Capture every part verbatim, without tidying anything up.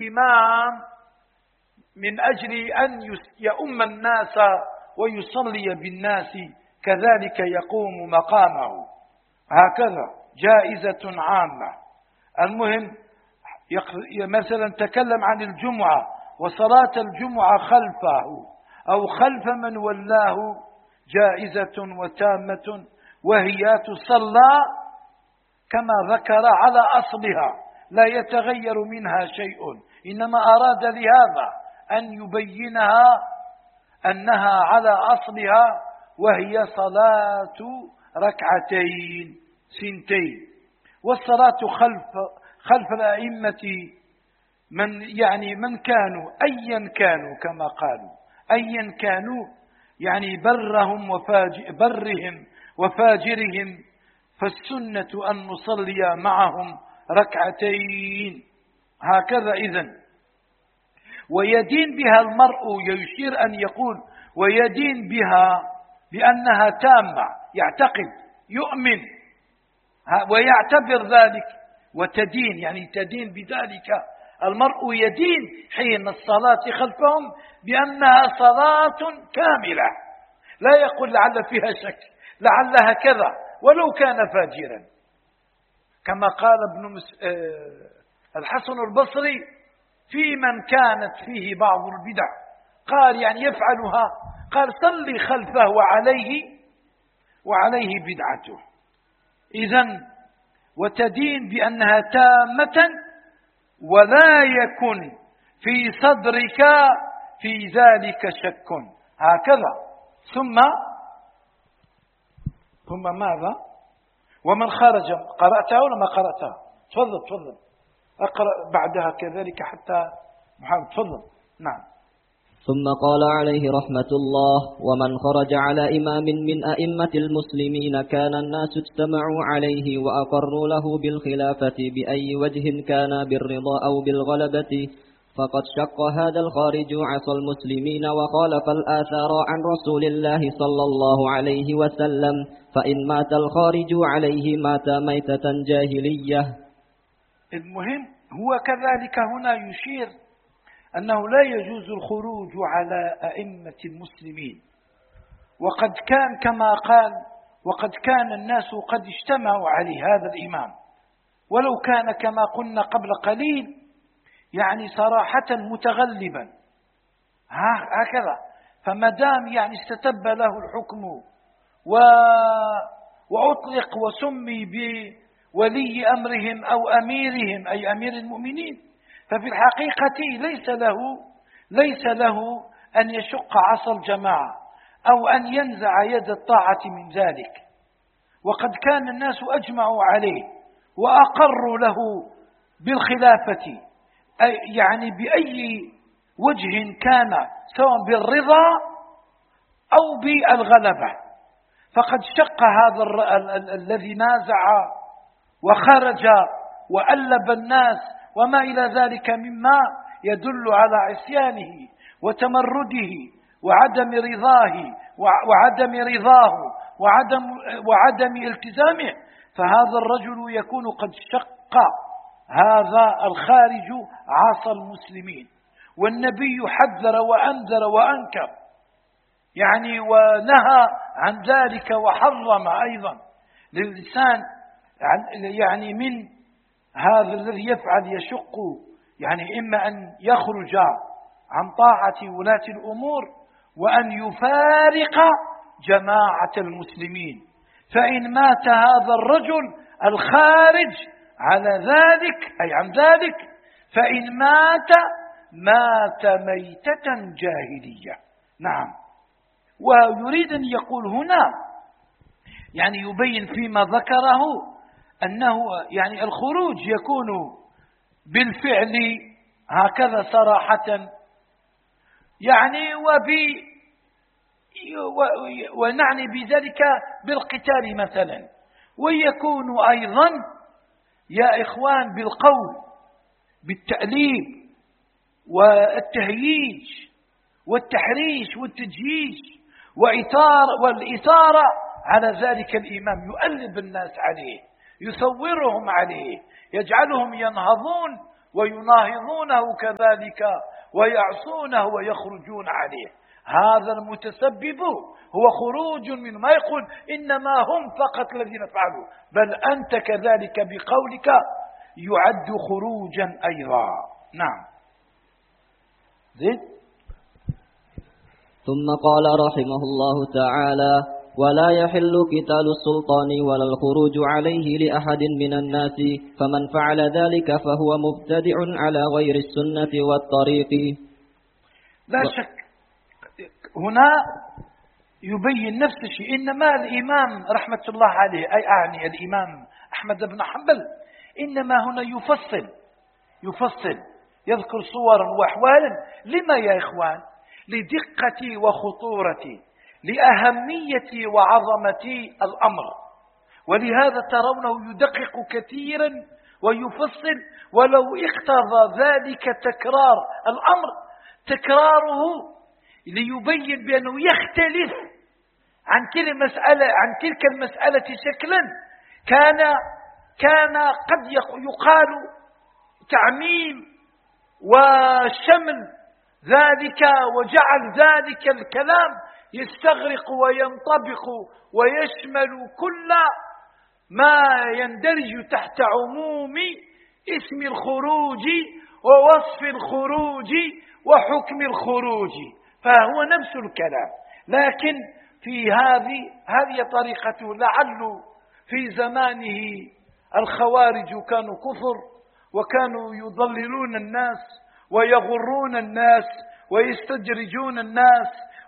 الإمام من أجل أن يؤم الناس ويصلي بالناس كذلك يقوم مقامه، هكذا جائزة عامة. المهم مثلا تكلم عن الجمعة وصلاة الجمعة خلفه أو خلف من ولاه جائزة وتامة، وهي تصلى كما ذكر على أصلها لا يتغير منها شيء، إنما أراد لهذا أن يبينها أنها على أصلها، وهي صلاة ركعتين سنتين. والصلاة خلف خلف الأئمة من يعني من كانوا أيا كانوا كما قالوا أيا كانوا، يعني برهم وفاجر برهم وفاجرهم، فالسنة أن نصلي معهم ركعتين هكذا. إذن ويدين بها المرء، يشير أن يقول ويدين بها بأنها تامة، يعتقد يؤمن ويعتبر ذلك، وتدين يعني تدين بذلك. المرء يدين حين الصلاة خلفهم بأنها صلاة كاملة، لا يقول لعل فيها شك، لعلها كذا، ولو كان فاجرا، كما قال ابن مس... الحسن البصري في من كانت فيه بعض البدع، قال يعني يفعلها، قال صلي خلفه وعليه وعليه بدعته. إذن وتدين بأنها تامة، ولا يكن في صدرك في ذلك شك، هكذا. ثم ثم ماذا؟ ومن خرج، قرأتها ولا ما قرأتها؟ تفضل تفضل أقرأ بعدها كذلك حتى محمد، تفضل. نعم. ثم قال عليه رحمة الله: ومن خرج على إمام من أئمة المسلمين كان الناس اجتمعوا عليه وأقروا له بالخلافة بأي وجه كان، بالرضا أو بالغلبة، فقد شق هذا الخارج عصى المسلمين وخالف الآثار عن رسول الله صلى الله عليه وسلم، فإن مات الخارج عليه مات ميتة جاهلية. المهم هو كذلك هنا يشير أنه لا يجوز الخروج على أئمة المسلمين، وقد كان كما قال وقد كان الناس قد اجتمعوا عليه هذا الإمام، ولو كان كما قلنا قبل قليل يعني صراحة متغلبا هكذا، فمدام يعني استتب له الحكم و... وأطلق وسمي بولي أمرهم أو أميرهم أي أمير المؤمنين، ففي الحقيقة ليس له ليس له أن يشق عصا الجماعة أو أن ينزع يد الطاعة من ذلك، وقد كان الناس أجمعوا عليه وأقروا له بالخلافة، أي يعني بأي وجه كان، سواء بالرضا أو بالغلبة. فقد شق هذا الذي نازع وخرج وألب الناس وما إلى ذلك مما يدل على عصيانه وتمرده وعدم رضاه وعدم رضاه وعدم وعدم التزامه، فهذا الرجل يكون قد شق هذا الخارج عصى المسلمين. والنبي حذر وأنذر وأنكر يعني ونهى عن ذلك، وحرم أيضا للإنسان يعني من هذا الذي يفعل يشق، يعني إما أن يخرج عن طاعة ولاة الأمور وأن يفارق جماعة المسلمين. فإن مات هذا الرجل الخارج على ذلك أي عن ذلك، فإن مات مات ميتة جاهلية. نعم. ويريد أن يقول هنا يعني يبين فيما ذكره أنه يعني الخروج يكون بالفعل هكذا صراحة، يعني وب ونعني بذلك بالقتال مثلا، ويكون أيضا يا إخوان بالقول بالتأليب والتهييج والتحريش والتجهيج وإثار والإثارة على ذلك الإمام، يؤلب الناس عليه، يثورهم عليه، يجعلهم ينهضون ويناهضونه كذلك ويعصونه ويخرجون عليه. هذا المتسبب هو خروج من ما يقول إنما هم فقط الذين فعلوا، بل أنت كذلك بقولك يعد خروجا أيضا. نعم زيد. ثم قال رحمه الله تعالى: ولا يحل قتال السلطان ولا الخروج عليه لأحد من الناس، فمن فعل ذلك فهو مبتدع على غير السنة والطريق. لا شك هنا يبين نفس الشيء. إنما الإمام رحمة الله عليه، أي أعني الإمام أحمد بن حنبل، إنما هنا يفصل يفصل يذكر صورا وأحوالا. لما يا إخوان؟ لدقة وخطورة، لأهمية وعظمة الأمر، ولهذا ترونه يدقق كثيرا ويفصل. ولو اقتضى ذلك تكرار الأمر تكراره ليبين بأنه يختلف عن كل مسألة عن تلك المسألة شكلا كان كان قد يقال تعميم وشمل ذلك، وجعل ذلك الكلام يستغرق وينطبق ويشمل كل ما يندرج تحت عموم اسم الخروج ووصف الخروج وحكم الخروج، فهو نفس الكلام. لكن في هذه هذه طريقته. لعل في زمانه الخوارج كانوا كفر، وكانوا يضللون الناس ويغرون الناس ويستدرجون الناس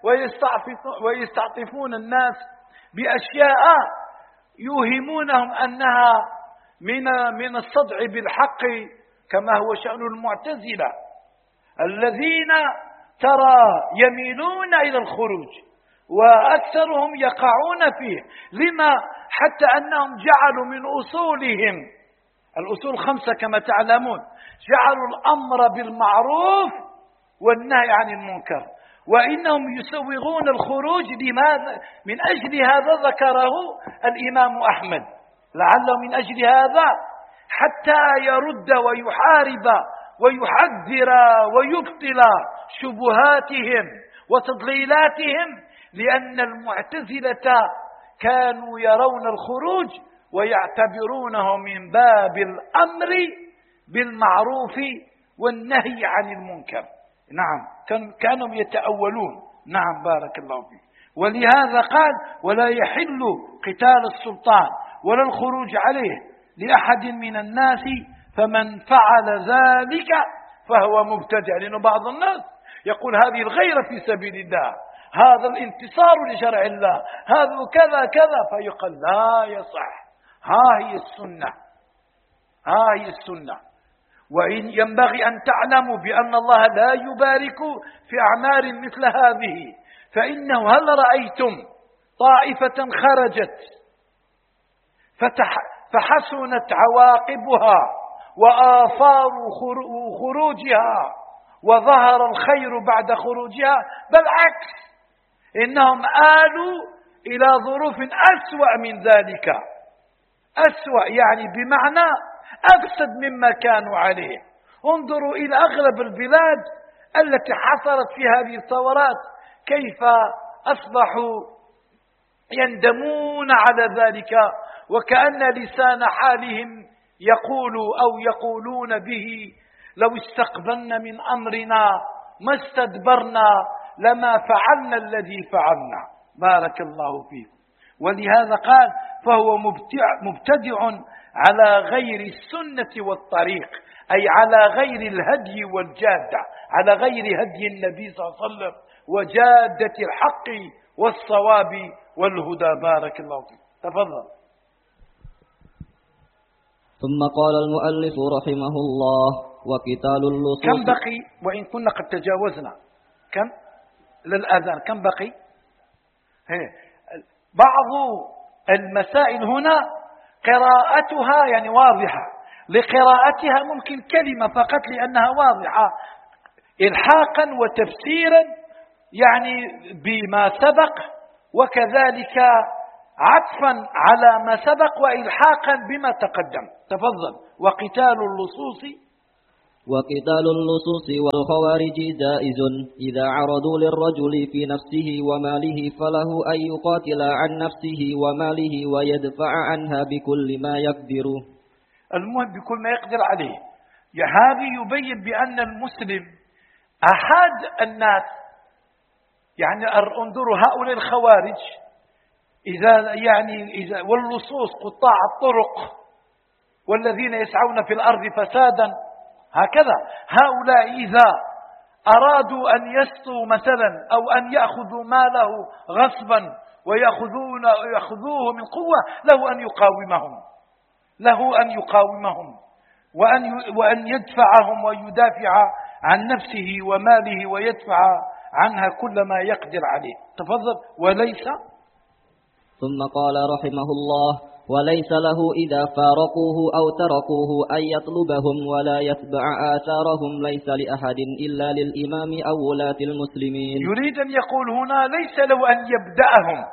ويستعطفون الناس بأشياء يوهمونهم أنها من من الصدع بالحق، كما هو شأن المعتزلة الذين ترى يميلون إلى الخروج وأكثرهم يقعون فيه. لما؟ حتى أنهم جعلوا من أصولهم الأصول خمسة كما تعلمون، جعلوا الأمر بالمعروف والنهي عن المنكر، وإنهم يسوغون الخروج. لماذا؟ من أجل هذا ذكره الإمام أحمد، لعله من أجل هذا حتى يرد ويحارب ويحذر ويبطل شبهاتهم وتضليلاتهم، لأن المعتزلة كانوا يرون الخروج ويعتبرونه من باب الأمر بالمعروف والنهي عن المنكر. نعم كانوا يتأولون. نعم بارك الله فيك. ولهذا قال: ولا يحل قتال السلطان ولا الخروج عليه لأحد من الناس، فمن فعل ذلك فهو مبتدع. لأنه بعض الناس يقول هذه الغيرة في سبيل الله، هذا الانتصار لشرع الله، هذا كذا كذا، فيقال لا يصح. ها هي السنة، ها هي السنة. وإن ينبغي أن تعلموا بأن الله لا يبارك في أعمال مثل هذه، فإنه هل رأيتم طائفة خرجت فحسنت عواقبها وآثار خروجها وظهر الخير بعد خروجها؟ بل عكس، إنهم آلوا إلى ظروف أسوأ من ذلك. أسوأ يعني بمعنى أفسد مما كانوا عليه. انظروا إلى أغلب البلاد التي حصلت في هذه الثورات كيف أصبحوا يندمون على ذلك، وكأن لسان حالهم يقول أو يقولون به: لو استقبلنا من أمرنا ما استدبرنا لما فعلنا الذي فعلنا. بارك الله فيكم. ولهذا قال: فهو مبتدع, مبتدع على غير السنة والطريق، أي على غير الهدي والجادة، على غير هدي النبي صلى الله عليه وسلم وجادة الحق والصواب والهدى. بارك الله فيك. تفضل. ثم قال المؤلف رحمه الله: وقتال اللصوص. كم بقي؟ وإن كنا قد تجاوزنا كم للأذان، كم بقي؟ هي. بعض المسائل هنا قراءتها يعني واضحة، لقراءتها ممكن كلمة فقط لأنها واضحة، إلحاقا وتفسيرا يعني بما سبق، وكذلك عطفا على ما سبق وإلحاقا بما تقدم. تفضل. وقتال اللصوص. وقتال اللصوص والخوارج جائز إذا عرضوا للرجل في نفسه وماله فله أن يقاتل عن نفسه وماله ويدفع عنها بكل ما يقدر. المهم بكل ما يقدر عليه. هذه يبين بأن المسلم أحد الناس. يعني انظروا هؤلاء الخوارج إذا يعني إذا واللصوص قطاع الطرق والذين يسعون في الأرض فسادا هكذا، هؤلاء إذا أرادوا أن يسطوا مثلا أو أن يأخذوا ماله غصبا ويأخذون يأخذوه من قوة له أن يقاومهم له أن يقاومهم وأن وأن يدفعهم ويدافع عن نفسه وماله ويدفع عنها كل ما يقدر عليه. تفضل. وليس ثم قال رحمه الله: وليس له إذا فارقوه أو تركوه أن يطلبهم ولا يتبع آثارهم، ليس لأحد إلا للإمام أو ولاة المسلمين. يريد أن يقول هنا ليس له أن يبدأهم،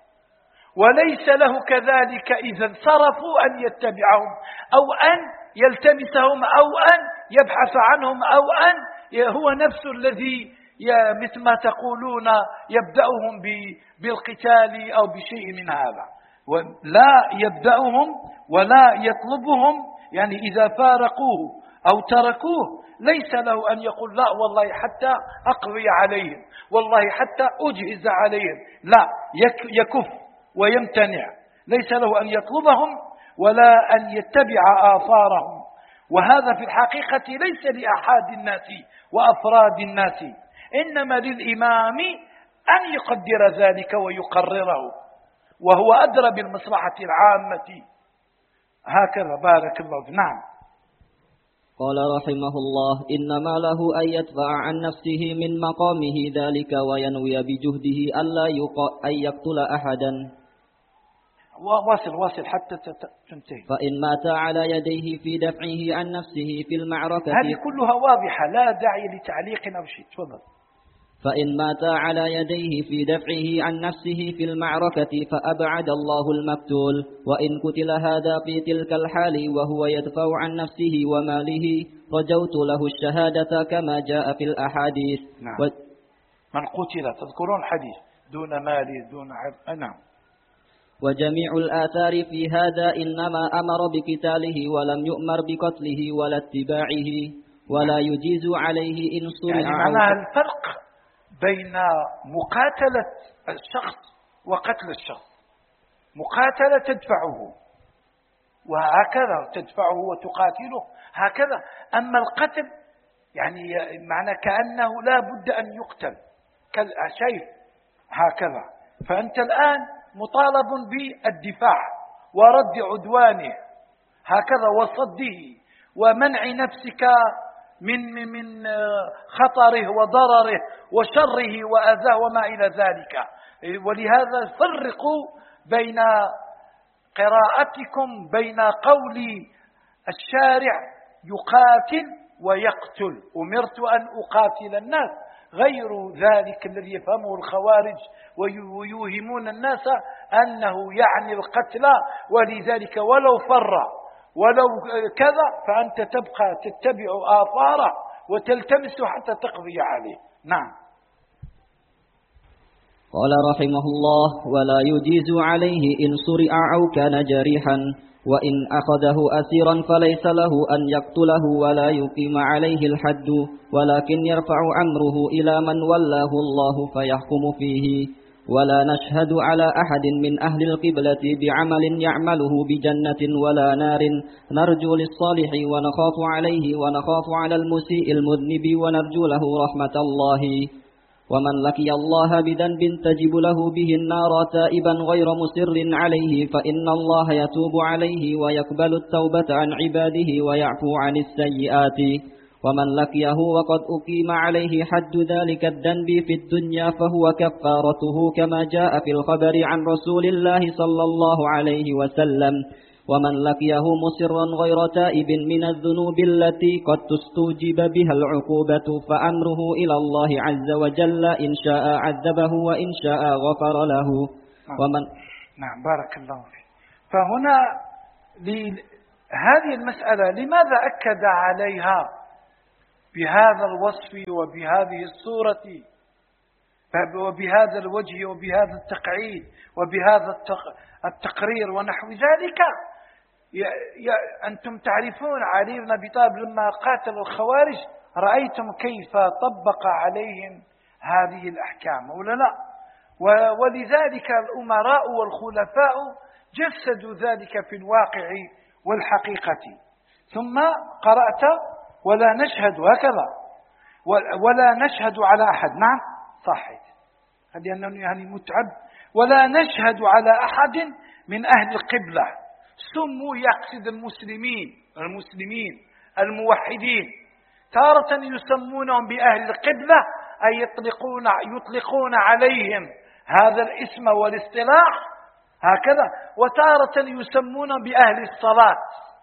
وليس له كذلك إذا صرفوا أن يتبعهم أو أن يلتمسهم أو أن يبحث عنهم أو أن هو نفسه الذي مثل ما تقولون يبدأهم بالقتال أو بشيء من هذا. لا يبدأهم ولا يطلبهم، يعني إذا فارقوه أو تركوه ليس له أن يقول لا والله حتى أقضي عليهم، والله حتى أجهز عليهم، لا، يكف ويمتنع. ليس له أن يطلبهم ولا أن يتبع آثارهم. وهذا في الحقيقة ليس لأحد الناس وأفراد الناس، إنما للإمام أن يقدر ذلك ويقرره، وهو أدرى بالمصلحة العامة. هكذا. بارك الله فيك. نعم. قال رحمه الله: إنما له أن يدفع عن نفسه من مقامه ذلك وينوي بجهده ألا أن يقتل أحدا. واصل واصل حتى تنتهي. فإن مات على يديه في دفعه عن نفسه في المعركة. هذه كلها واضحة، لا داعي لتعليق أو شيء. تفضل. فإن مات على يديه في دفعه عن نفسه في المعركة فأبعد الله المقتول، وإن قتل هذا في تلك الحال وهو يدفع عن نفسه وماله رجوت له الشهادة كما جاء في الأحاديث. نعم. و... من قتل تذكرون حديث دون مال دون عرض. نعم. وجميع الآثار في هذا إنما أمر بقتاله ولم يؤمر بقتله ولا اتباعه، ولا يجيز عليه إن صرع. يعني معناها الفرق بين مقاتلة الشخص وقتل الشخص. مقاتلة تدفعه وهكذا تدفعه وتقاتله هكذا، أما القتل يعني معنى كأنه لا بد أن يقتل كالشيء هكذا. فأنت الآن مطالب بالدفاع ورد عدوانه هكذا وصده ومنع نفسك من من خطره وضرره وشره وأذاه وما إلى ذلك. ولهذا فرقوا بين قراءتكم بين قول الشارع يقاتل ويقتل، أمرت أن أقاتل الناس، غير ذلك الذي يفهمه الخوارج ويوهمون الناس أنه يعني القتل، ولذلك ولو فر ولو كذا فأنت تبقى تتبع آثاره وتلتمس حتى تقضي عليه. نعم. قال رحمه الله: ولا يجيز عليه إن صرع أو كان جريحا، وإن أخذه أسيرا فليس له أن يقتله ولا يقيم عليه الحد، ولكن يرفع أمره إلى من ولاه الله فيحكم فيه. ولا نشهد على أحد من أهل القبلة بعمل يعمله بجنة ولا نار، نرجو للصالح ونخاف عليه ونخاف على المسيء المذنب ونرجو له رحمة الله. ومن لقي الله بذنب تجب له به النار تائبا غير مصر عليه فإن الله يتوب عليه ويقبل التوبة عن عباده ويعفو عن السيئات. ومن لقيه وقد أقيم عليه حد ذلك الذنب في الدنيا فهو كفارته كما جاء في الخبر عن رسول الله صلى الله عليه وسلم. ومن لقيه مصرا غير تائب من الذنوب التي قد تستوجب بها العقوبة فأمره إلى الله عز وجل، إن شاء عذبه وإن شاء غفر له. ومن نعم. بارك الله فيك. فهنا هذه المسألة لماذا أكد عليها بهذا الوصف وبهذه الصورة وبهذا الوجه وبهذا التقعيد وبهذا التقرير ونحو ذلك. يا يا أنتم تعرفون علي بن أبي طالب لما قاتل الخوارج رأيتم كيف طبق عليهم هذه الأحكام ولا لا؟ ولذلك الأمراء والخلفاء جسدوا ذلك في الواقع والحقيقة. ثم قرأت ولا نشهد هكذا ولا نشهد على أحد. نعم صحيح، لأنه يعني متعب. ولا نشهد على أحد من أهل القبلة، سموا يقصد المسلمين المسلمين الموحدين، تارة يسمونهم بأهل القبلة أي يطلقون يطلقون عليهم هذا الاسم والاصطلاح هكذا، وتارة يسمونهم بأهل الصلاة،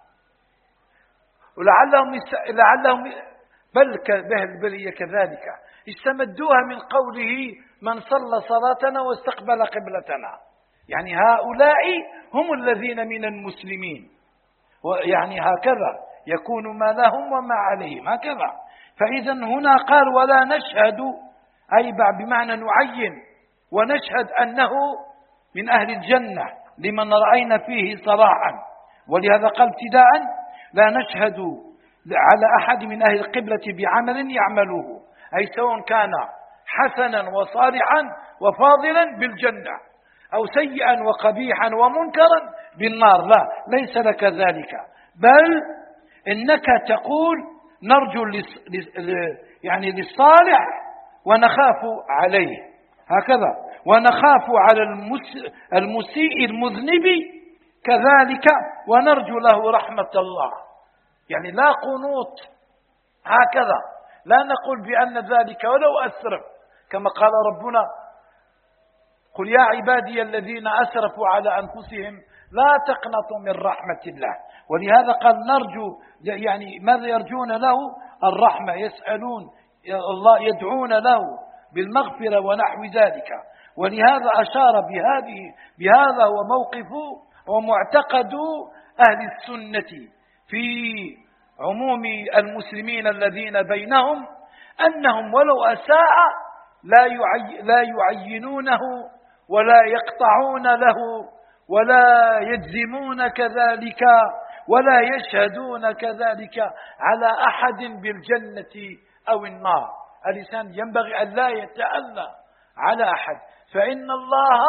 ولعلهم لعلهم بل بل كذلك استمدوها من قوله من صلى صلاتنا واستقبل قبلتنا، يعني هؤلاء هم الذين من المسلمين، يعني هكذا يكون ما لهم وما عليهم هكذا. فإذا هنا قال ولا نشهد أي بمعنى نعين ونشهد أنه من أهل الجنة لمن رأينا فيه صلاحا، ولهذا قال ابتداء لا نشهد على أحد من أهل القبلة بعمل يعمله، أي سواء كان حسنا وصالحا وفاضلا بالجنة أو سيئا وقبيحا ومنكرا بالنار، لا ليس لك ذلك، بل إنك تقول نرجو يعني للصالح ونخاف عليه هكذا، ونخاف على المسيء المذنب كذلك ونرجو له رحمة الله. يعني لا قنوط هكذا، لا نقول بأن ذلك ولو أسرف، كما قال ربنا قل يا عبادي الذين أسرفوا على أنفسهم لا تقنطوا من رحمة الله. ولهذا قال نرجو، يعني ماذا يرجون له؟ الرحمة، يسألون الله، يدعون له بالمغفرة ونحو ذلك. ولهذا أشار بهذه بهذا وموقف ومعتقد أهل السنة في عموم المسلمين الذين بينهم أنهم ولو أساء لا يعي لا يعينونه ولا يقطعون له ولا يجزمون كذلك ولا يشهدون كذلك على أحد بالجنة أو النار. الإنسان ينبغي أن لا يتألى على أحد، فإن الله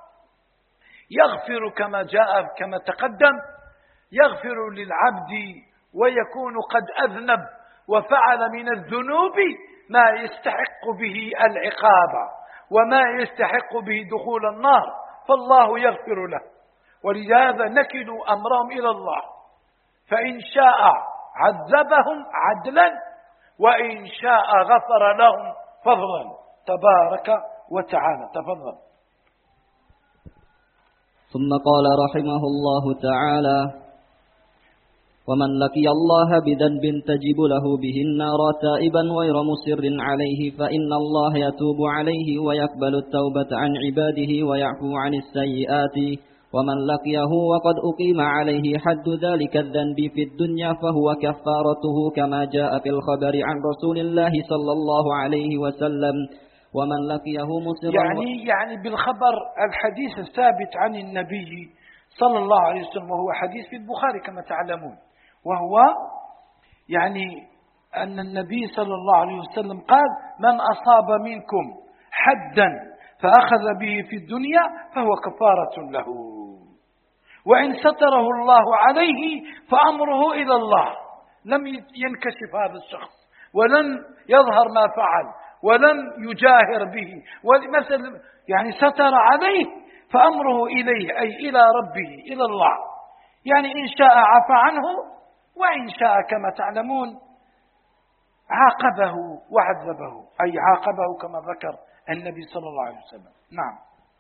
يغفر كما جاء كما تقدم، يغفر للعبد ويكون قد أذنب وفعل من الذنوب ما يستحق به العقاب وما يستحق به دخول النار، فالله يغفر له. ولهذا نكل أمرهم إلى الله، فإن شاء عذبهم عدلا وإن شاء غفر لهم فضلا تبارك وتعالى. تفضل. ثم قال رحمه الله تعالى ومن لقي الله بذنب تجب له به النار تائبا غير مصر عليه فإن الله يتوب عليه ويقبل التوبة عن عباده ويعفو عن السيئات. ومن لقيه وقد أقيم عليه حد ذلك الذنب في الدنيا فهو كفارته كما جاء في الخبر عن رسول الله صلى الله عليه وسلم. ومن لقيه مصرا يعني يعني بالخبر الحديث الثابت عن النبي صلى الله عليه وسلم، وهو حديث في البخاري كما تعلمون، وهو يعني أن النبي صلى الله عليه وسلم قال من أصاب منكم حدا فأخذ به في الدنيا فهو كفارة له، وإن ستره الله عليه فأمره إلى الله، لم ينكشف هذا الشخص ولن يظهر ما فعل ولن يجاهر به، ومثل يعني ستر عليه فأمره إليه أي إلى ربه إلى الله، يعني إن شاء عفى عنه وإن شاء كما تعلمون عاقبه وعذبه، أي عاقبه كما ذكر النبي صلى الله عليه وسلم. نعم.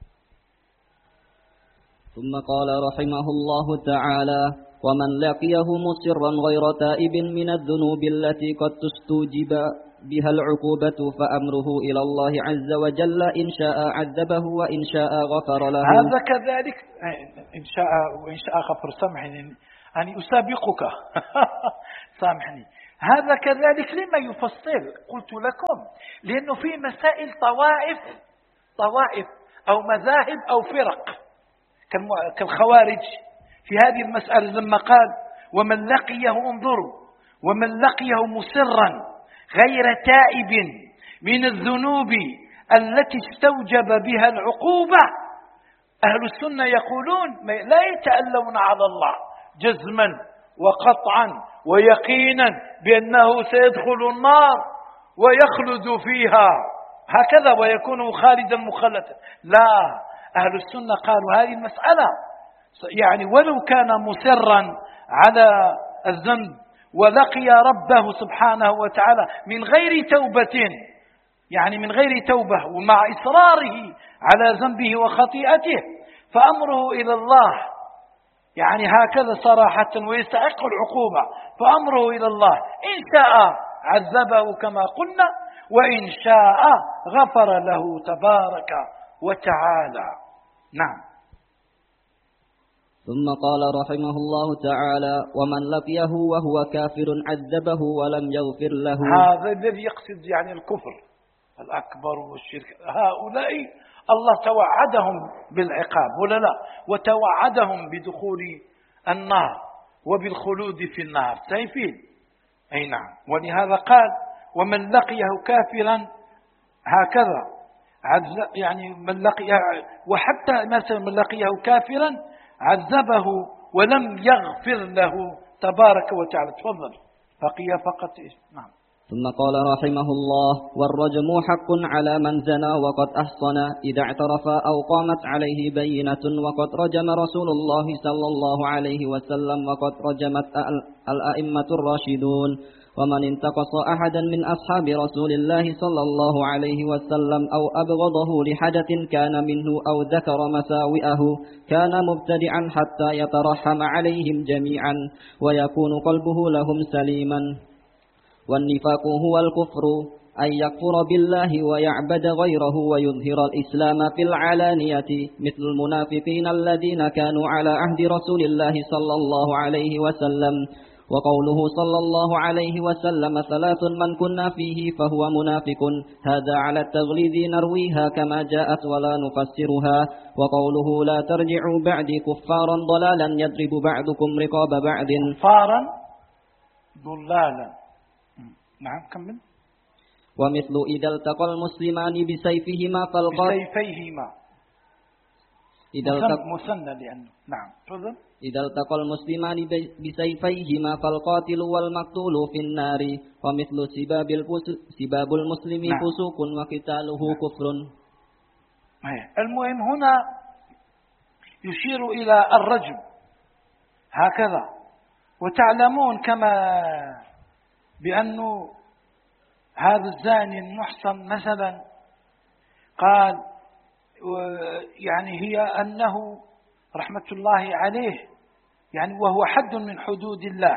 ثم قال رحمه الله تعالى ومن لقيه مصرا غير تائب من الذنوب التي قد تستوجب بها العقوبة فأمره إلى الله عز وجل إن شاء عذبه وإن شاء غفر له. هذا كذلك إن شاء وإن شاء غفر. سامحني أني أسابقك سامحني. هذا كذلك لما يفصل؟ قلت لكم لأنه في مسائل طوائف طوائف أو مذاهب أو فرق كالخوارج في هذه المسألة لما قال ومن لقيه انظروا ومن لقيه مسرا غير تائب من الذنوب التي استوجب بها العقوبة. أهل السنة يقولون لا يتألون على الله جزما وقطعا ويقينا بأنه سيدخل النار ويخلد فيها هكذا ويكون خالدا مخلدا. لا، أهل السنة قالوا هذه المسألة يعني ولو كان مسرا على الذنب ولقي ربه سبحانه وتعالى من غير توبة، يعني من غير توبة ومع إصراره على ذنبه وخطيئته فأمره إلى الله، يعني هكذا صراحة ويستحق العقوبة فأمره إلى الله، إن شاء عذبه كما قلنا وإن شاء غفر له تبارك وتعالى. نعم. ثم قال رحمه الله تعالى ومن لقيه وهو كافر عذبه ولم يغفر له. هذا الذي يقصد يعني الكفر الأكبر والشرك، هؤلاء الله توعدهم بالعقاب ولا لا، وتوعدهم بدخول النار وبالخلود في النار سيفين. أي نعم. ولهذا قال ومن لقيه كافرا هكذا يعني من لقيه، وحتى مثلا من لقيه كافرا عذبه ولم يغفر له تبارك وتعالى. تفضل بقي فقط. نعم. ثم قال رحمه الله والرجم حق على من زنى وقد أحصن إذا اعترف أو قامت عليه بينة وقد رجم رسول الله صلى الله عليه وسلم وقد رجمت الأئمة الراشدون. ومن انتقص أحدا من أصحاب رسول الله صلى الله عليه وسلم أو أبغضه لحدث كان منه أو ذكر مساوئه كان مبتدعا حتى يترحم عليهم جميعا ويكون قلبه لهم سليما. والنفاق هو الكفر أن يكفر بالله ويعبد غيره ويظهر الإسلام في العلانية مثل المنافقين الذين كانوا على عهد رسول الله صلى الله عليه وسلم. وقوله صلى الله عليه وسلم ثلاث من كنا فيه فهو منافق، هذا على التغليظ نرويها كما جاءت ولا نفسرها. وقوله لا ترجعوا بعدي كفارا ضلالا يضرب بعضكم رقاب بعض. كفارا ضلالا. نعم كمل. ومثل إذا التقى المسلمان بسيفهما فالقاتل بسيفيهما إذا التقى مثنى لأنه نعم تفضل. إذا التقى المسلمان بسيفيهما فالقاتل والمقتول في النار. ومثل سباب سباب المسلم نعم. فسوق وقتاله نعم. كفر. المهم هنا يشير إلى الرجم هكذا. وتعلمون كما بأنه هذا الزاني المحصن مثلا قال يعني هي أنه رحمة الله عليه يعني وهو حد من حدود الله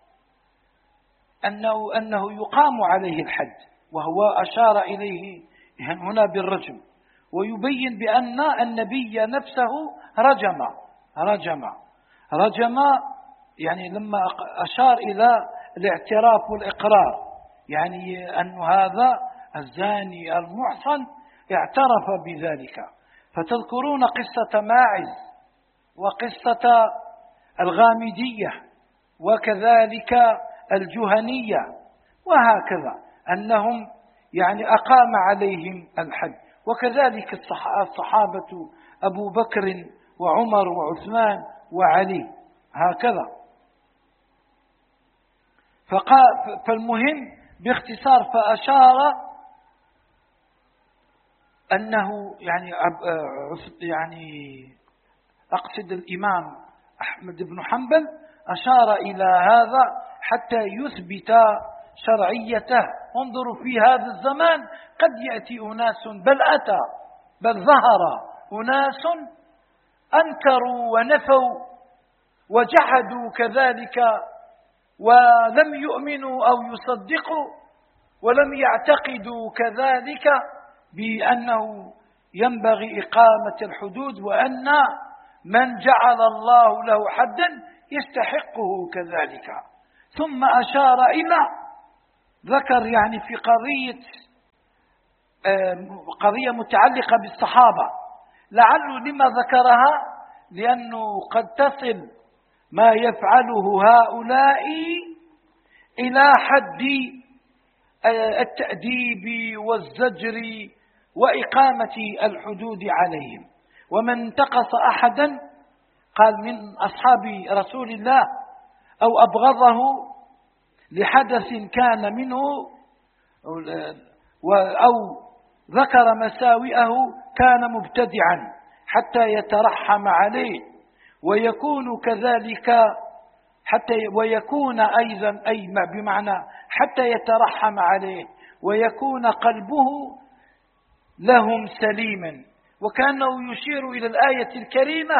أنه, أنه يقام عليه الحد، وهو أشار إليه هنا بالرجم، ويبين بأن النبي نفسه رجم رجم رجم يعني لما أشار إلى الاعتراف والإقرار، يعني أن هذا الزاني المحصن اعترف بذلك. فتذكرون قصة ماعز وقصة الغامدية وكذلك الجهنية وهكذا أنهم يعني أقام عليهم الحد. وكذلك الصحابة أبو بكر وعمر وعثمان وعلي هكذا. فالمهم باختصار فأشار أنه يعني يعني أقصد الإمام أحمد بن حنبل أشار إلى هذا حتى يثبت شرعيته. انظروا في هذا الزمان قد يأتي أناس بل أتى بل ظهر أناس أنكروا ونفوا وجحدوا كذلك ولم يؤمنوا أو يصدقوا ولم يعتقدوا كذلك بأنه ينبغي إقامة الحدود، وأن من جعل الله له حدا يستحقه كذلك. ثم أشار إلى ذكر يعني في قضية قضية متعلقة بالصحابة، لعله لما ذكرها لأنه قد تصل ما يفعله هؤلاء إلى حد التأديب والزجر وإقامة الحدود عليهم. ومن انتقص أحدا قال من أصحاب رسول الله أو أبغضه لحدث كان منه أو ذكر مساوئه كان مبتدعا حتى يترحم عليه، ويكون كذلك حتى ويكون أيضا أي بمعنى حتى يترحم عليه ويكون قلبه لهم سليما. وكانه يشير إلى الآية الكريمة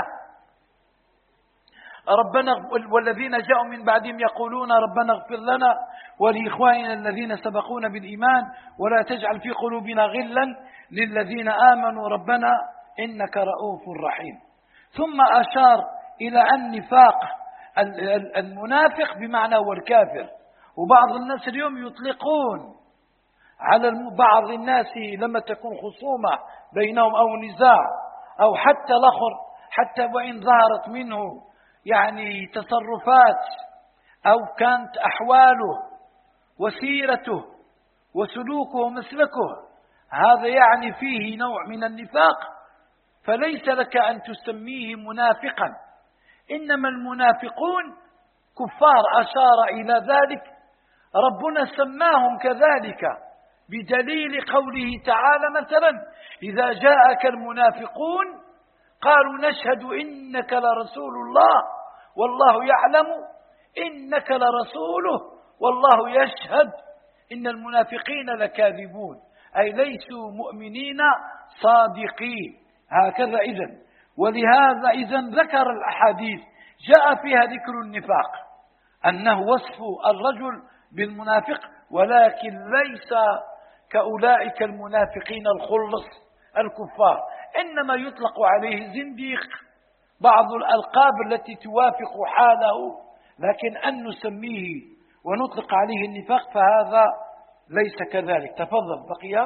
ربنا والذين جاءوا من بعدهم يقولون ربنا اغفر لنا ولإخواننا الذين سبقونا بالإيمان ولا تجعل في قلوبنا غلا للذين آمنوا ربنا إنك رؤوف رحيم. ثم أشار إلى النفاق المنافق بمعنى هو الكافر. وبعض الناس اليوم يطلقون على بعض الناس لما تكون خصومة بينهم أو نزاع أو حتى الآخر حتى وإن ظهرت منه يعني تصرفات أو كانت أحواله وسيرته وسلوكه ومسلكه هذا يعني فيه نوع من النفاق، فليس لك أن تسميه منافقا، إنما المنافقون كفار أشار إلى ذلك ربنا سماهم كذلك بدليل قوله تعالى مثلا إذا جاءك المنافقون قالوا نشهد إنك لرسول الله والله يعلم إنك لرسوله والله يشهد إن المنافقين لكاذبون، أي ليسوا مؤمنين صادقين. هكذا إذن. ولهذا إذن ذكر الأحاديث جاء فيها ذكر النفاق أنه وصف الرجل بالمنافق، ولكن ليس كأولئك المنافقين الخلص الكفار، إنما يطلق عليه زنديق بعض الألقاب التي توافق حاله، لكن أن نسميه ونطلق عليه النفاق فهذا ليس كذلك. تفضل بقي.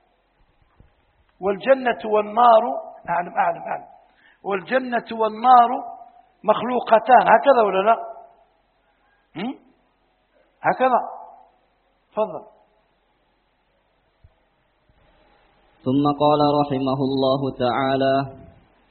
والجنة والنار أعلم أعلم أعلم والجنة والنار مخلوقتان، هكذا ولا لا؟ هكذا. تفضل. ثم قال رحمه الله تعالى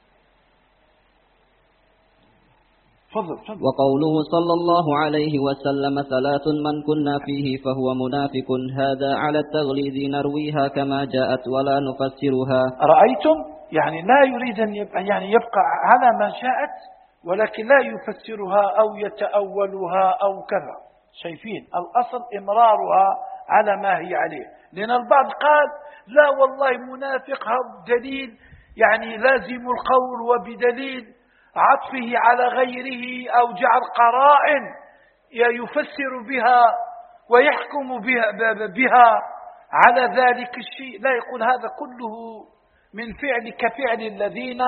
فضل فضل. وقوله صلى الله عليه وسلم ثلاث من كنا فيه فهو منافق، هذا على التغليظ نرويها كما جاءت ولا نفسرها. رأيتم يعني لا يريد أن يبقى, يعني يبقى على ما جاءت ولكن لا يفسرها أو يتأولها أو كذا. شايفين الأصل إمرارها على ما هي عليه، لأن البعض قال لا والله منافق دليل يعني لازم القول وبدليل عطفه على غيره أو جعل قرائن يفسر بها ويحكم بها, بها على ذلك الشيء. لا يقول هذا كله من فعل كفعل الذين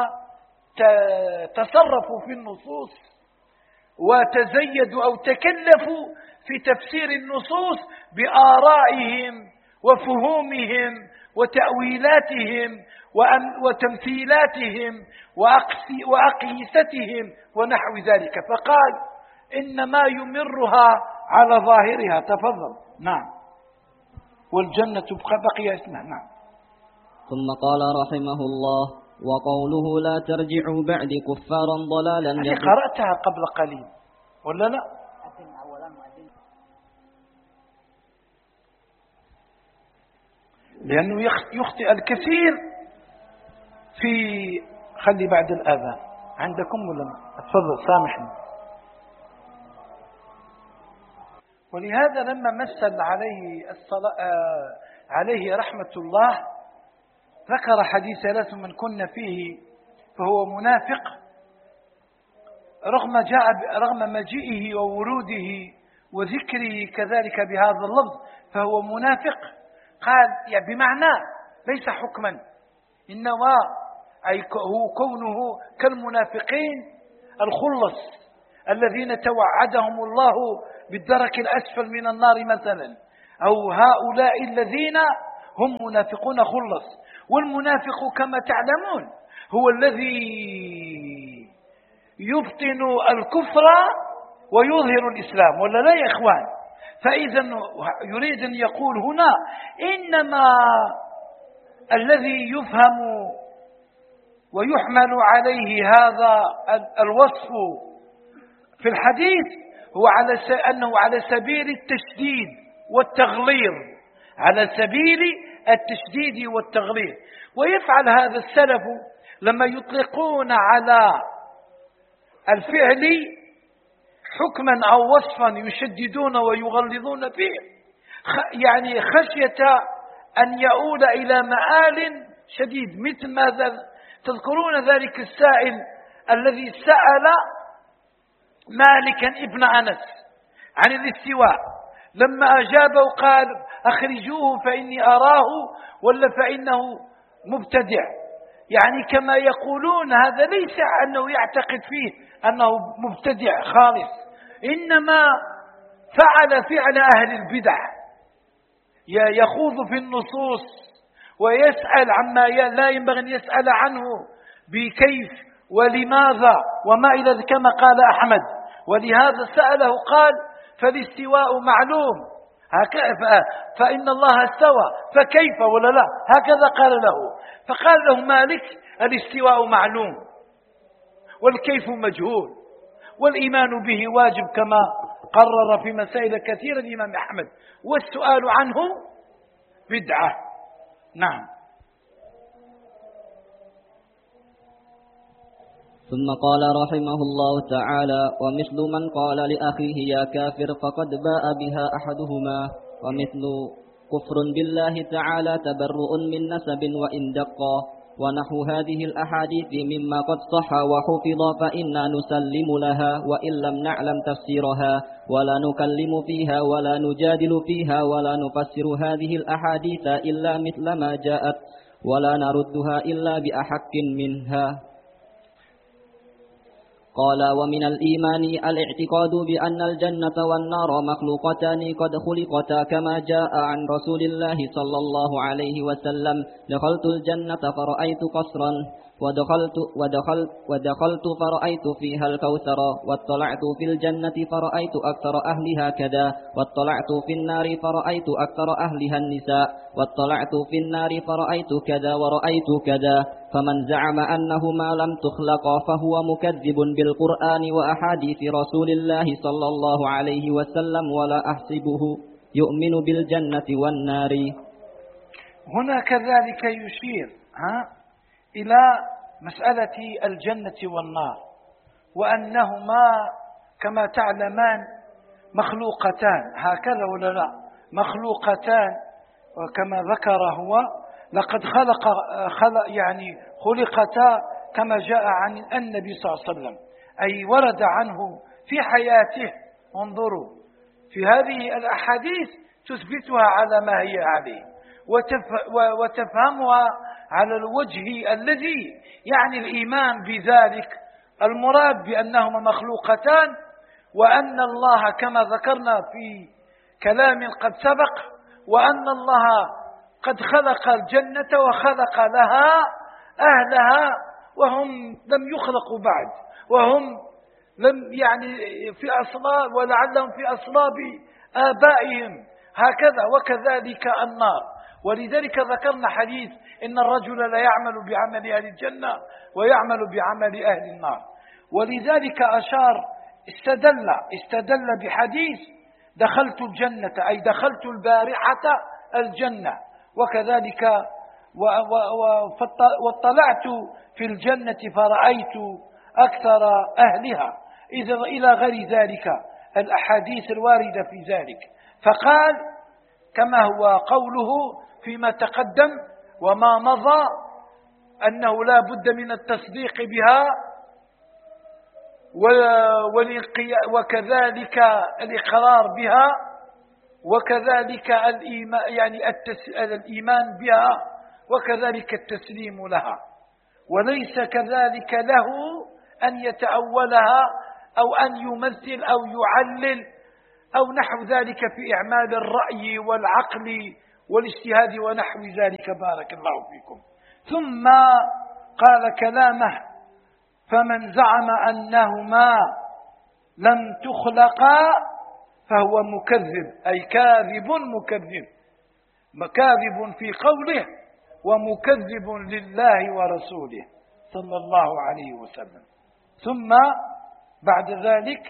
تصرفوا في النصوص وتزيدوا أو تكلفوا في تفسير النصوص بآرائهم وفهومهم وتأويلاتهم وتمثيلاتهم وأقيستهم ونحو ذلك، فقال إنما يمرها على ظاهرها. تفضل. نعم. والجنة بقي اسمها. نعم. ثم قال رحمه الله وقوله لا ترجعوا بعد كفارا ضلالا. يعني قرأتها قبل قليل ولا لا؟ لأنه يخطئ الكثير في خلي بعد الآذان عندكم ولا لا؟ تفضل سامحني. ولهذا لما مثل عليه الصلاة عليه رحمة الله ذكر حديث ثلاث من كنا فيه فهو منافق، رغم جاء رغم مجيئه ووروده وذكره كذلك بهذا اللفظ فهو منافق. قال يعني بمعنى ليس حكما، إنما أي هو كونه كالمنافقين الخلص الذين توعدهم الله بالدرك الأسفل من النار مثلا، أو هؤلاء الذين هم منافقون خلص. والمنافق كما تعلمون هو الذي يبطن الكفر ويظهر الإسلام، ولا لا يا إخوان؟ فإذا يريد أن يقول هنا إنما الذي يفهم ويحمل عليه هذا الوصف في الحديث هو على أنه على سبيل التشديد والتغليظ، على سبيل التشديد والتغليظ. ويفعل هذا السلف لما يطلقون على الفعل حكما أو وصفا يشددون ويغلظون فيه، يعني خشية أن يؤول إلى مآل شديد، مثل ماذا تذكرون ذلك السائل الذي سأل مالكا ابن أنس عن الاستواء، لما أجابه قال أخرجوه فإني أراه ولا فإنه مبتدع. يعني كما يقولون هذا ليس أنه يعتقد فيه أنه مبتدع خالص، إنما فعل فعل أهل البدع، يخوض في النصوص ويسأل عما لا ينبغي أن يسأل عنه بكيف ولماذا وما إلى كما قال أحمد. ولهذا سأله قال فالاستواء معلوم فإن الله استوى فكيف ولا لا، هكذا قال له. فقال له مالك الاستواء معلوم والكيف مجهول والإيمان به واجب كما قرر في مسائل كثيرة الإمام أحمد، والسؤال عنه بدعة. نعم. ثم قال رحمه الله تعالى: ومثل من قال لأخيه يا كافر فقد باء بها أحدهما، ومثل كفر بالله تعالى تبرؤ من نسب وإن دقا، ونحو هذه الأحاديث مما قد صح وحفظ فإنا نسلم لها وإن لم نعلم تفسيرها، ولا نكلم فيها ولا نجادل فيها ولا نفسر هذه الأحاديث إلا مثل ما جاءت، ولا نردها إلا بأحق منها. قال: ومن الإيمان الاعتقاد بأن الجنة والنار مخلوقتان قد خلقتا، كما جاء عن رسول الله صلى الله عليه وسلم: دخلت الجنة فرأيت قصرا ودخلت, ودخلت, ودخلت فرأيت فيها الكوثر، واطلعت في الجنة فرأيت أكثر أهلها كذا، واطلعت في النار فرأيت أكثر أهلها النساء، واطلعت في النار فرأيت كذا ورأيت كذا. فمن زعم أنهما لم تخلقا فهو مكذب بالقرآن وأحاديث رسول الله صلى الله عليه وسلم، ولا أحسبه يؤمن بالجنة والنار. هنا كذلك يشير ها إلى مسألة الجنة والنار، وأنهما كما تعلمان مخلوقتان، هكذا ولا لا؟ مخلوقتان، وكما ذكر هو لقد خلق, خلق يعني خلقتا كما جاء عن النبي صلى الله عليه وسلم، أي ورد عنه في حياته. انظروا في هذه الأحاديث تثبتها على ما هي عليه وتفهمها على الوجه الذي يعني الإيمان بذلك، المراد بأنهما مخلوقتان، وأن الله كما ذكرنا في كلام قد سبق، وأن الله قد خلق الجنة وخلق لها أهلها وهم لم يخلقوا بعد، وهم لم يعني في أصلاب ولعلهم في أصلاب آبائهم، هكذا وكذلك النار. ولذلك ذكرنا حديث إن الرجل لا يعمل بعمل أهل الجنة ويعمل بعمل أهل النار. ولذلك أشار استدل استدل بحديث دخلت الجنة، أي دخلت البارحة الجنة، وكذلك واطلعت في الجنة فرأيت أكثر أهلها، إذا إلى غير ذلك الأحاديث الواردة في ذلك. فقال كما هو قوله فيما تقدم وما مضى أنه لا بد من التصديق بها وكذلك الإقرار بها، وكذلك الإيمان يعني الإيمان بها، وكذلك التسليم لها، وليس كذلك له أن يتأولها أو أن يمثل أو يعلل أو نحو ذلك في إعمال الرأي والعقل والاجتهاد ونحو ذلك. بارك الله فيكم. ثم قال كلامه: فمن زعم أنهما لم تخلقا فهو مكذب، أي كاذب مكذب، كاذب في قوله ومكذب لله ورسوله صلى الله عليه وسلم. ثم بعد ذلك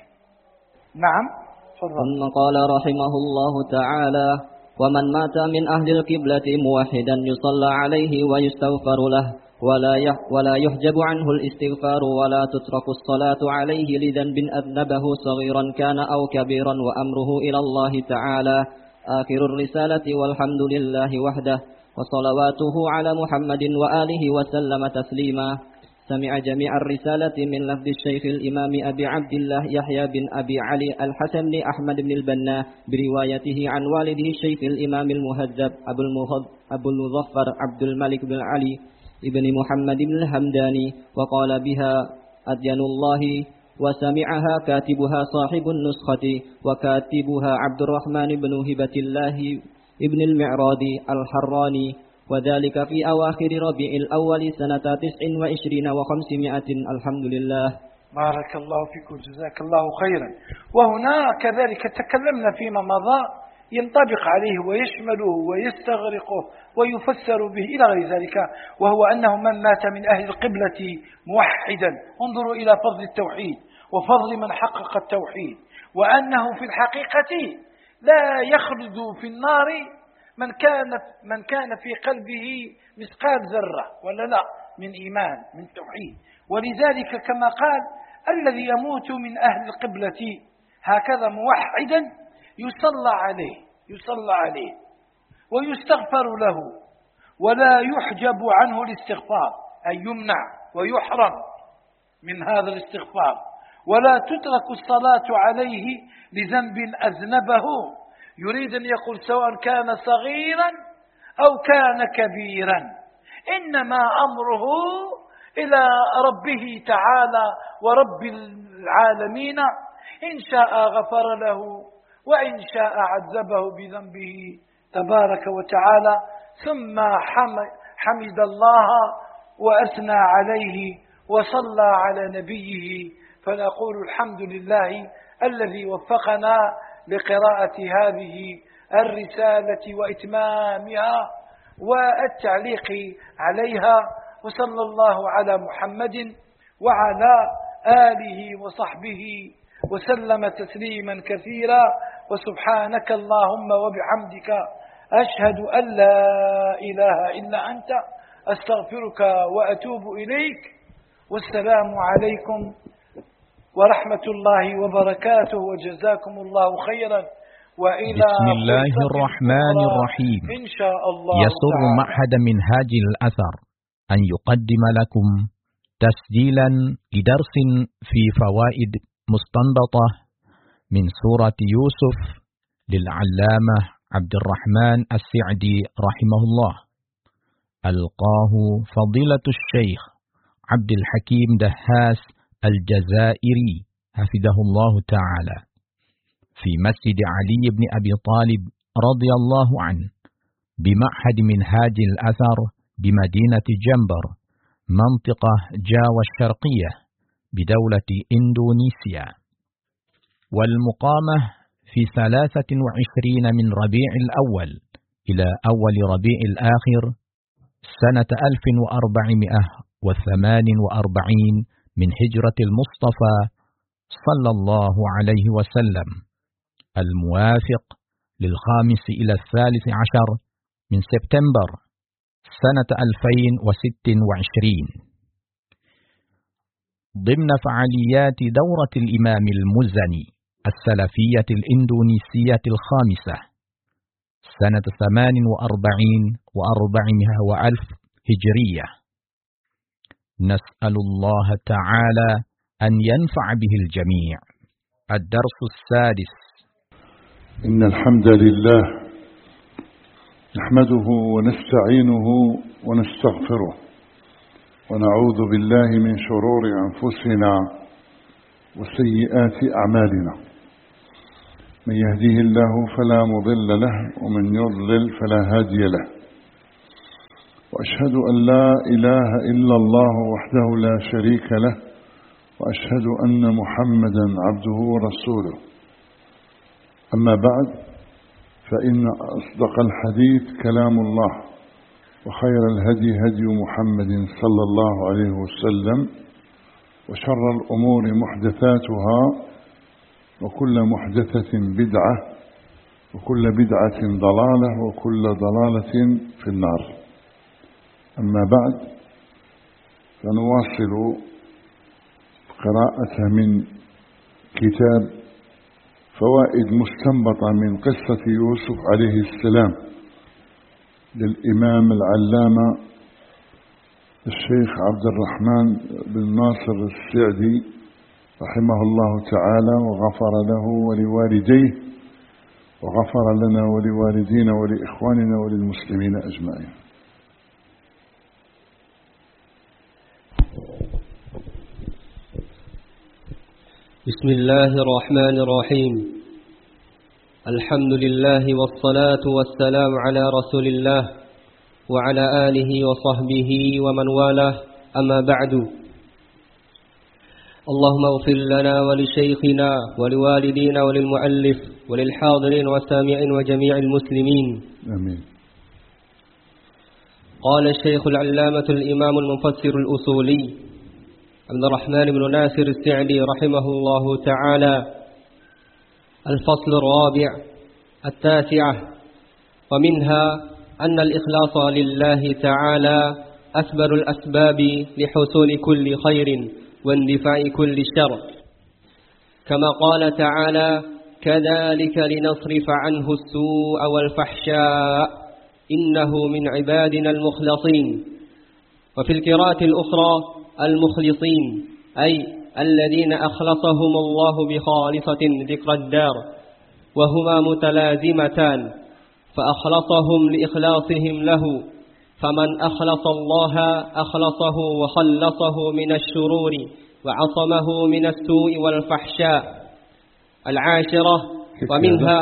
نعم ثم قال رحمه الله تعالى: ومن مات من أهل القبلة موحدا يصلى عليه ويستغفر له ولا ولا يحجب عنه الاستغفار ولا تترك الصلاة عليه لذنب أذنبه صغيرا كان أو كبيرا وأمره إلى الله تعالى. آخر الرسالة، والحمد لله وحده وصلواته على محمد وآله وسلم تسليما. سمع جميع الرسالة من لفظ الشيخ الإمام أبي عبد الله يحيى بن أبي علي الحسن بن أحمد بن البنا بروايته عن والده الشيخ الإمام المهذب أبو المظفر عبد الملك بن علي ابن محمد بن الحمداني، وقال بها أدين الله، وسمعها كاتبها صاحب النسخة وكاتبها عبد الرحمن بن هبة الله ابن المعراضي الحراني، وذلك في أواخر ربيع الأول سنة تسع وعشرين وخمسمائة. الحمد لله. بارك الله فيكم، جزاك الله خيرا. وهنا كذلك تكلمنا فيما مضى ينطبق عليه ويشمله ويستغرقه ويفسر به إلى غير ذلك، وهو أنه من مات من أهل القبلة موحدا، انظروا إلى فضل التوحيد وفضل من حقق التوحيد، وأنه في الحقيقة لا يخلد في النار من كان من كان في قلبه مثقال ذرة ولا لا من إيمان من توحيد. ولذلك كما قال: الذي يموت من أهل القبلة هكذا موحدا يصلى عليه يصلى عليه ويستغفر له ولا يحجب عنه الاستغفار، أي يمنع ويحرم من هذا الاستغفار، ولا تترك الصلاة عليه لذنب أذنبه. يريد أن يقول سواء كان صغيرا أو كان كبيرا، إنما أمره إلى ربه تعالى ورب العالمين، إن شاء غفر له وإن شاء عذبه بذنبه تبارك وتعالى. ثم حمد الله وأثنى عليه وصلى على نبيه، فنقول الحمد لله الذي وفقنا لقراءة هذه الرسالة وإتمامها والتعليق عليها. وصلى الله على محمد وعلى آله وصحبه وسلم تسليما كثيرا. وسبحانك اللهم وبحمدك أشهد أن لا إله إلا أنت أستغفرك وأتوب إليك. والسلام عليكم ورحمة الله وبركاته، وجزاكم الله خيرا. وإلى بسم الله الرحمن الرحيم. إن شاء الله يسر معهد منهاج الأثر أن يقدم لكم تسجيلا لدرس في فوائد مستنبطة من سورة يوسف للعلامة عبد الرحمن السعدي رحمه الله. ألقاه فضيلة الشيخ عبد الحكيم دهاس الجزائري حفظه الله تعالى في مسجد علي بن أبي طالب رضي الله عنه بمعهد منهاج الأثر بمدينة جنبر منطقة جاوة الشرقية بدولة إندونيسيا، والمقامة في ثلاثة وعشرين من ربيع الأول إلى أول ربيع الآخر سنة ألف وأربعمائة وثمان وأربعين من هجرة المصطفى صلى الله عليه وسلم، الموافق للخامس إلى الثالث عشر من سبتمبر سنة ألفين وست وعشرين، ضمن فعاليات دورة الإمام المزني السلفية الإندونيسية الخامسة سنة ثمان وأربعين وأربعمائة وألف هجرية. نسأل الله تعالى أن ينفع به الجميع. الدرس السادس. إن الحمد لله نحمده ونستعينه ونستغفره ونعوذ بالله من شرور أنفسنا وسيئات أعمالنا. من يهديه الله فلا مضل له ومن يضلل فلا هادي له. وأشهد أن لا إله إلا الله وحده لا شريك له، وأشهد أن محمدا عبده ورسوله. أما بعد، فإن أصدق الحديث كلام الله، وخير الهدي هدي محمد صلى الله عليه وسلم، وشر الأمور محدثاتها، وكل محدثة بدعة، وكل بدعة ضلالة، وكل ضلالة في النار. أما بعد، فنواصل قراءة من كتاب فوائد مستنبطة من قصة يوسف عليه السلام للإمام العلامة الشيخ عبد الرحمن بن ناصر السعدي رحمه الله تعالى، وغفر له ولوالديه، وغفر لنا ولوالدينا ولإخواننا وللمسلمين أجمعين. بسم الله الرحمن الرحيم. الحمد لله والصلاة والسلام على رسول الله وعلى آله وصحبه ومن والاه، أما بعد. اللهم اغفر لنا ولشيخنا ولوالدينا وللمؤلف وللحاضرين والسامعين وجميع المسلمين، آمين. قال الشيخ العلامة الإمام المفسر الأصولي عبد الرحمن بن ناصر السعدي رحمه الله تعالى: الفصل الرابع التاسعة، ومنها أن الإخلاص لله تعالى أكبر الأسباب لحصول كل خير واندفاع كل شر، كما قال تعالى: كذلك لنصرف عنه السوء والفحشاء إنه من عبادنا المخلصين. وفي القراءة الأخرى المخلصين، أي الذين أخلصهم الله بخالصة ذكر الدار، وهما متلازمتان، فأخلصهم لإخلاصهم له، فمن أخلص الله أخلصه وخلصه من الشرور وعصمه من السوء والفحشاء. العاشرة، ومنها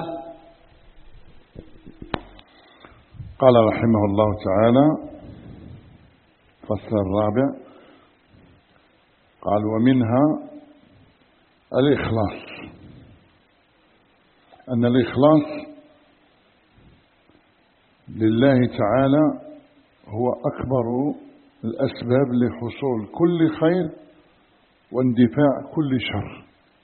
قال رحمه الله تعالى: فصل الرابع، قال: ومنها الإخلاص، أن الإخلاص لله تعالى هو أكبر الأسباب لحصول كل خير واندفاع كل شر.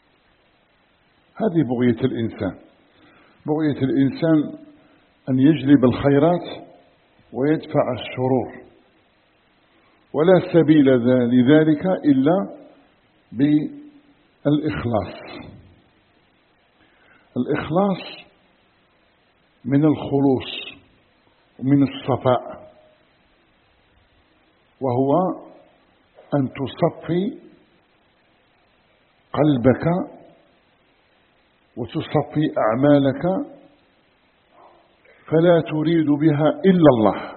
هذه بغية الإنسان، بغية الإنسان أن يجلب الخيرات ويدفع الشرور، ولا سبيل لذلك إلا بالإخلاص. الإخلاص من الخلوص ومن الصفاء، وهو أن تصفي قلبك وتصفي أعمالك، فلا تريد بها إلا الله،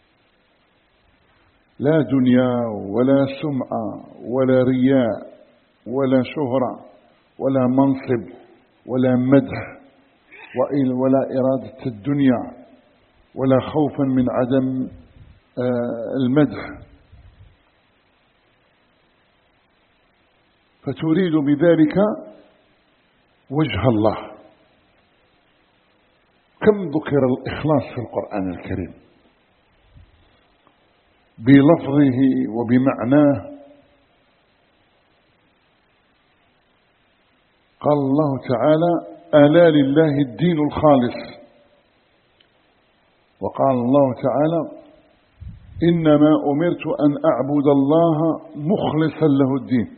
لا دنيا ولا سمعة ولا رياء ولا شهرة ولا منصب ولا مدح ولا إرادة الدنيا ولا خوفا من عدم المدح، فتريد بذلك وجه الله. كم ذكر الإخلاص في القرآن الكريم بلفظه وبمعناه. قال الله تعالى: ألا لله الدين الخالص. وقال الله تعالى: إنما أمرت أن أعبد الله مخلصا له الدين،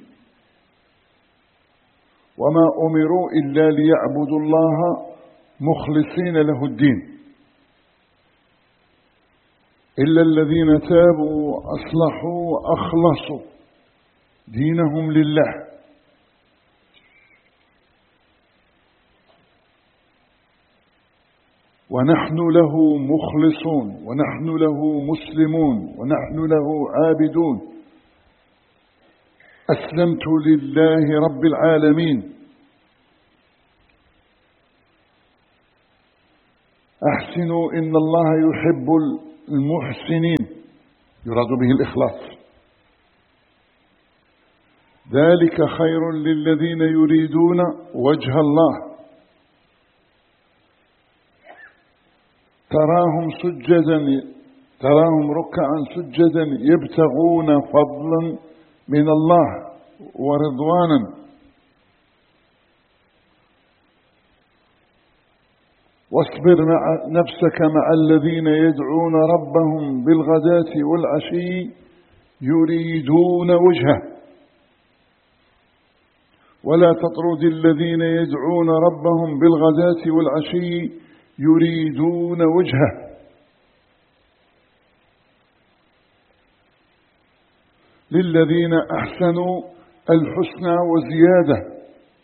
وما أمروا إلا ليعبدوا الله مخلصين له الدين، إلا الذين تابوا وأصلحوا وأخلصوا دينهم لله. ونحن له مخلصون، ونحن له مسلمون، ونحن له عابدون. أسلمت لله رب العالمين. أحسنوا إن الله يحب المحسنين، يراد به الإخلاص. ذلك خير للذين يريدون وجه الله تراهم سجدا تراهم ركعا سجدا يبتغون فضلا من الله ورضوانا. واصبر مع نفسك مع الذين يدعون ربهم بالغداة والعشي يريدون وجهه ولا تطرد الذين يدعون ربهم بالغداة والعشي يريدون وجهه. للذين أحسنوا الحسنى وزيادة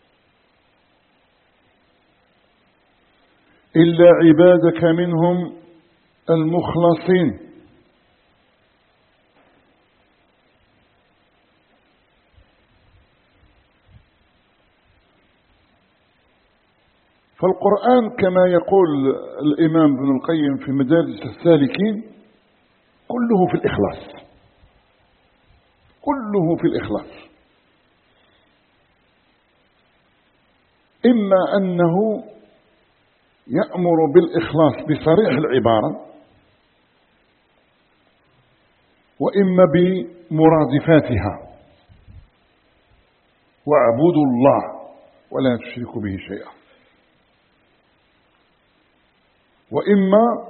إلا عبادك منهم المخلصين. فالقرآن كما يقول الإمام ابن القيم في مدارج السالكين كله في الإخلاص، كله في الإخلاص. إما أنه يأمر بالإخلاص بصريح العبارة، وإما بمرادفاتها: واعبدوا الله ولا تشركوا به شيئا. وإما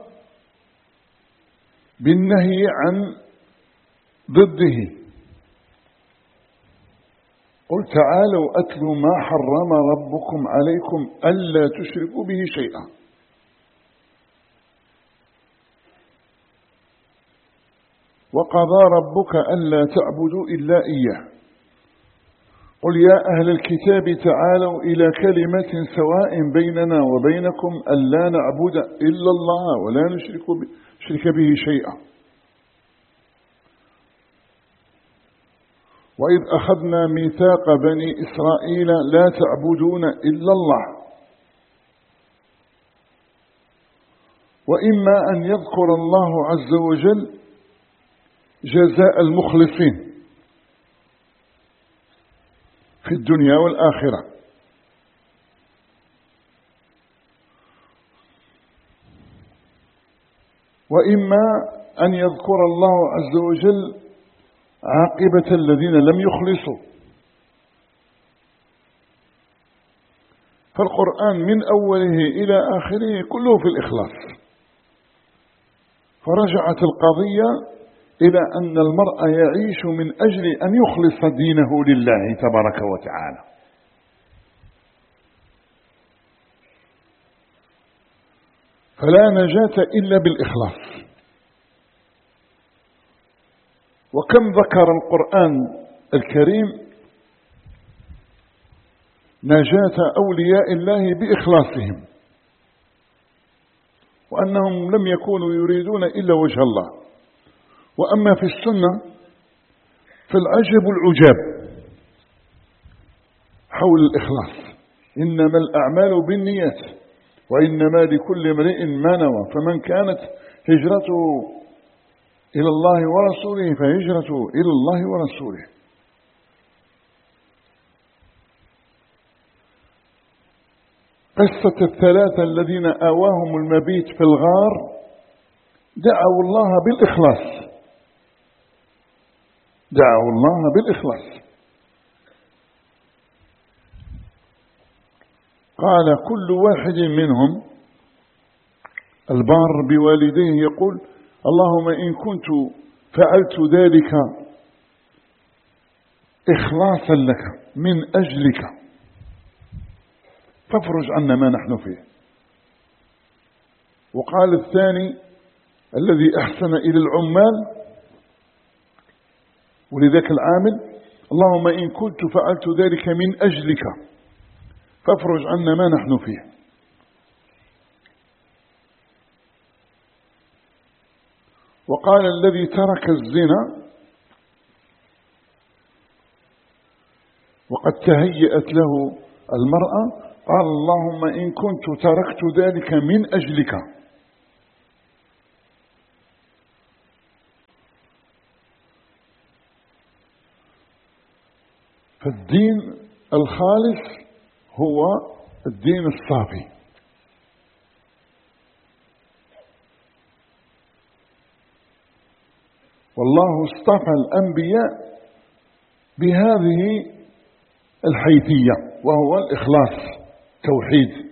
بالنهي عن ضده: قل تعالوا أتل ما حرم ربكم عليكم ألا تشركوا به شيئا. وقضى ربك ألا تعبدوا إلا إياه. قل يا أهل الكتاب تعالوا إلى كلمة سواء بيننا وبينكم ألا نعبد إلا الله ولا نشرك به شيئا. وإذ أخذنا ميثاق بني إسرائيل لا تعبدون إلا الله. وإما أن يذكر الله عز وجل جزاء المخلصين في الدنيا والآخرة، وإما أن يذكر الله عز وجل عاقبة الذين لم يخلصوا. فالقرآن من أوله إلى آخره كله في الإخلاص. فرجعت القضية إلى أن المرء يعيش من أجل أن يخلص دينه لله تبارك وتعالى. فلا نجاة إلا بالإخلاص. وكم ذكر القرآن الكريم نجاة أولياء الله بإخلاصهم، وأنهم لم يكونوا يريدون إلا وجه الله. وأما في السنة فالعجب العجاب حول الإخلاص: إنما الأعمال بالنيات وإنما لكل امرئ ما نوى، فمن كانت هجرته إلى الله ورسوله فهجرته إلى الله ورسوله. قصة الثلاثة الذين آواهم المبيت في الغار دعوا الله بالإخلاص، دعوا الله بالإخلاص. قال كل واحد منهم البار بوالديه يقول: اللهم إن كنت فعلت ذلك إخلاصا لك من أجلك فافرج عنا ما نحن فيه. وقال الثاني الذي أحسن إلى العمال ولذاك العامل: اللهم إن كنت فعلت ذلك من أجلك فافرج عنا ما نحن فيه. وقال الذي ترك الزنا وقد تهيأت له المرأة: قال اللهم إن كنت تركت ذلك من أجلك فالدين الخالص هو الدين الصافي. والله اصطفى الأنبياء بهذه الحيثية، وهو الإخلاص، توحيد،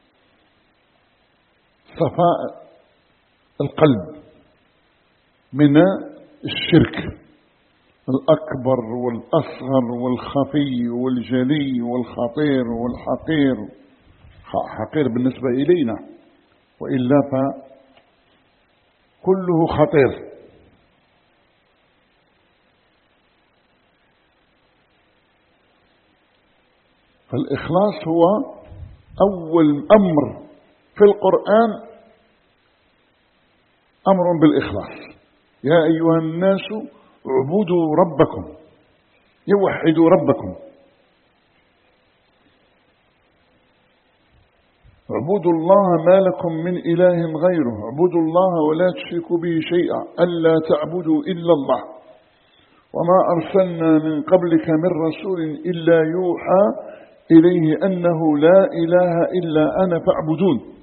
صفاء القلب من الشرك الأكبر والأصغر والخفي والجلي والخطير والحقير. حقير بالنسبة إلينا، وإلا فكله خطير. فالإخلاص هو أول أمر في القرآن، أمر بالإخلاص. يا أيها الناس اعبدوا ربكم، يوحدوا ربكم، اعبدوا الله ما لكم من إله غيره، اعبدوا الله ولا تشركوا به شيئا، ألا تعبدوا إلا الله، وما أرسلنا من قبلك من رسول إلا يوحى إليه أنه لا إله إلا أنا فاعبدون،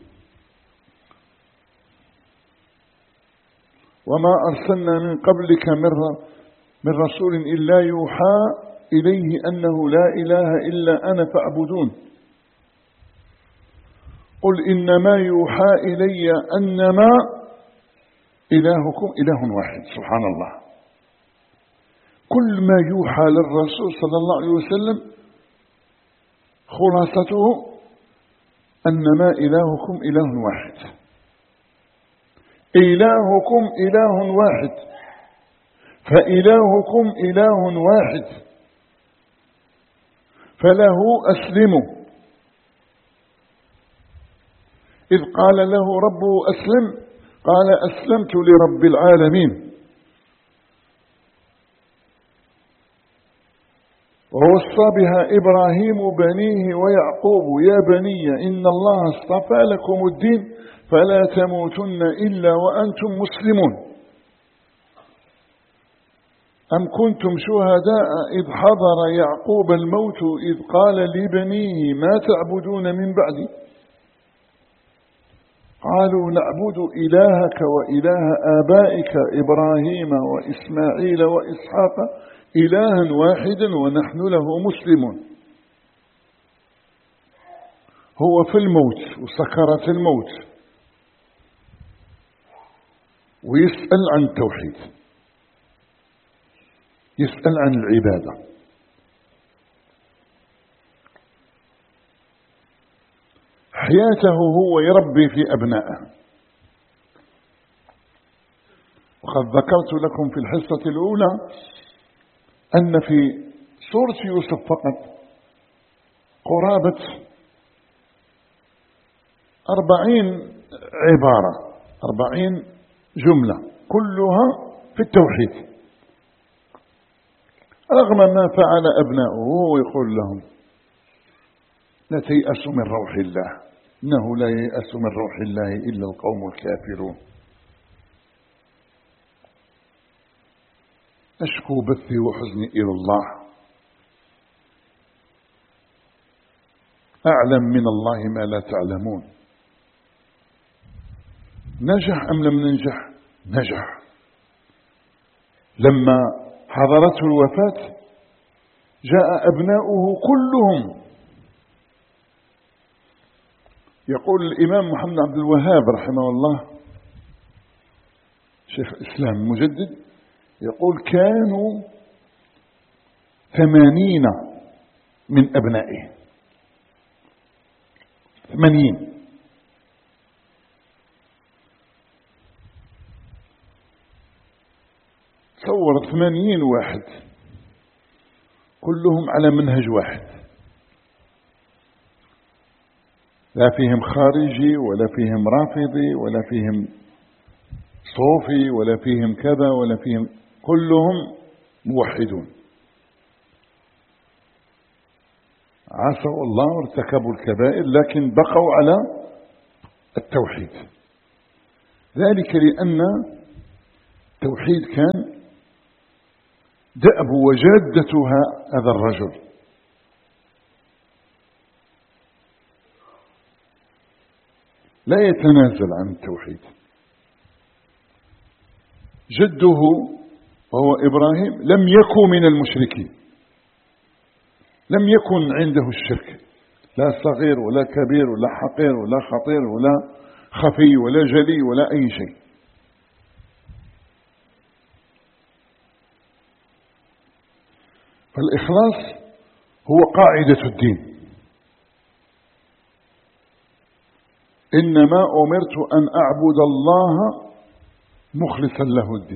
وما أرسلنا من قبلك من رسول إلا يوحى إليه أنه لا إله إلا أنا فاعبدون. قل إنما يوحى إلي أنما إلهكم إله واحد. سبحان الله، كل ما يوحى للرسول صلى الله عليه وسلم خلاصته أنما إلهكم إله واحد. إلهكم إله واحد، فإلهكم إله واحد، فله أسلموا. إذ قال له ربه أسلم قال أسلمت لرب العالمين. ووصى بها إبراهيم بنيه ويعقوب يا بني إن الله اصطفى لكم الدين فلا تموتن إلا وأنتم مسلمون. أم كنتم شهداء إذ حضر يعقوب الموت إذ قال لبنيه ما تعبدون من بعدي قالوا نعبد إلهك وإله آبائك إبراهيم وإسماعيل وإسحاق إلها واحدا ونحن له مسلمون. هو في الموت وسكرة الموت ويسأل عن التوحيد، يسأل عن العبادة. حياته هو يربي في أبنائه. وقد ذكرت لكم في الحصة الأولى أن في سورة يوسف فقط قرابة أربعين عبارة، أربعين جملة كلها في التوحيد، رغم ما فعل أبناؤه. هو يقول لهم لا تيأسوا من روح الله، إنه لا ييأس من روح الله إلا القوم الكافرون. أشكو بثي وحزني إلى الله، أعلم من الله ما لا تعلمون. نجح أم لم ننجح؟ نجح. لما حضرته الوفاة جاء أبناؤه كلهم. يقول الإمام محمد عبد الوهاب رحمه الله شيخ الإسلام المجدد، يقول كانوا ثمانين من أبنائه، ثمانين. تصور ثمانين واحد كلهم على منهج واحد، لا فيهم خارجي ولا فيهم رافضي ولا فيهم صوفي ولا فيهم كذا ولا فيهم، كلهم موحدون. عصوا الله وارتكبوا الكبائر لكن بقوا على التوحيد. ذلك لأن التوحيد كان دأب وجادة هذا الرجل لا يتنازل عن التوحيد. جده وهو إبراهيم لم يكن من المشركين، لم يكن عنده الشرك، لا صغير ولا كبير ولا حقير ولا خطير ولا خفي ولا جلي ولا أي شيء. فالإخلاص هو قاعدة الدين. إنما أمرت أن أعبد الله مخلصا له الدين.